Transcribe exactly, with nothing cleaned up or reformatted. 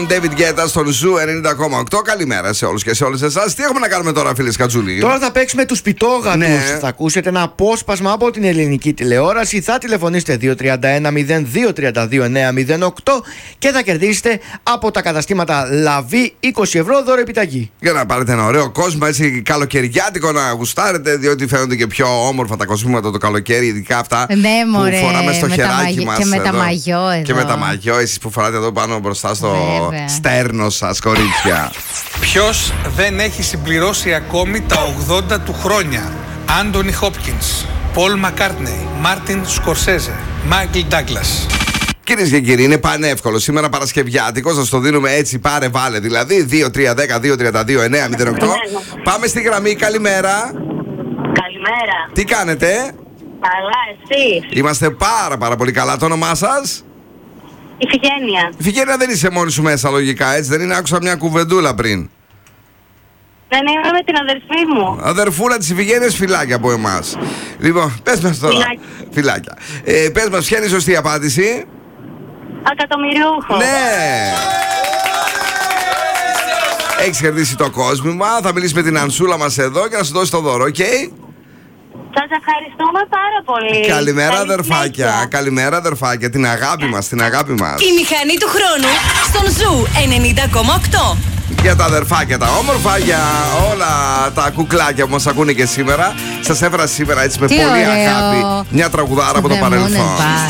David Guetta στον Ζου ενενήντα κόμμα οκτώ. Καλημέρα σε όλους και σε όλες εσάς. Τι έχουμε να κάνουμε τώρα, φίλε Κατζούλη? Τώρα θα παίξουμε τους πιτόγατους. Ναι. Θα ακούσετε ένα απόσπασμα από την ελληνική τηλεόραση. Θα τηλεφωνήσετε δύο τρία ένα μηδέν δύο τρία δύο εννέα μηδέν οκτώ και θα κερδίσετε από τα καταστήματα Λαβή είκοσι ευρώ δώρο επιταγή. Για να πάρετε ένα ωραίο κόσμο, έτσι καλοκαιριάτικο να γουστάρετε, διότι φαίνονται και πιο όμορφα τα κοσμήματα το καλοκαίρι, ειδικά αυτά Ναι, μωρέ, που φοράμε στο με χεράκι τα μαγι... μας. Και με εδώ. τα μαγιό εδώ. Και με τα μαγιό, εσείς που φοράτε εδώ πάνω μπροστά στο Βέβαια. στέρνο σας, κορίτσια. Ποιος δεν έχει συμπληρώσει ακόμη τα ογδόντα του χρόνια? Άντονι Χόπκινς, Πολ Μακκάρτνεϊ, Μάρτιν Σκορσέζε, Μάικλ Ντάγκλας. Κυρίες και κύριοι, είναι πανεύκολο. Σήμερα Παρασκευιάτικο, σας το δίνουμε έτσι, πάρε βάλε. Δηλαδή δύο τρία ένα μηδέν δύο τρία δύο εννέα μηδέν οκτώ. Πάμε στη γραμμή, καλημέρα. Καλημέρα. Τι κάνετε? Καλά, εσύ? Είμαστε πάρα πάρα πολύ καλά. Το όνομά σας? Ιφηγένεια. Φιγένεια, δεν είσαι μόνη σου μέσα λογικά, έτσι δεν είναι? Άκουσα μια κουβεντούλα πριν. Δεν είμαι με την αδερφή μου. Αδερφούλα της Ιφηγένειας, φυλάκια από εμάς. Λοιπόν, πες μας τώρα. Φυλάκια. Φυλάκια. Ε, πες μας, ποια είναι η σωστή απάντηση? Ακατομμυριούχο. Ναι! Έχεις κερδίσει το κόσμημα. Θα μιλήσει με την Ανσούλα μας εδώ και να σου δώσει το δώρο, οκ? Okay? Σας ευχαριστούμε πάρα πολύ. Καλημέρα, Καλή αδερφάκια. συνέχεια. Καλημέρα, αδερφάκια. Την αγάπη μας, την αγάπη μας. Η μηχανή του χρόνου στον Ζου ενενήντα κόμμα οκτώ. Για τα αδερφάκια τα όμορφα, για όλα τα κουκλάκια που μας ακούνε και σήμερα. Σας έφερα σήμερα έτσι με Τι πολύ ωραίο. αγάπη μια τραγουδάρα από το The moon and παρελθόν. back.